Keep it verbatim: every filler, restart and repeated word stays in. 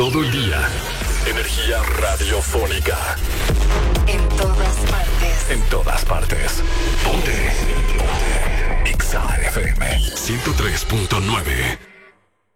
Todo el día. Energía radiofónica. En todas partes. En todas partes. Ponte. Ponte. Exa F M ciento tres punto nueve.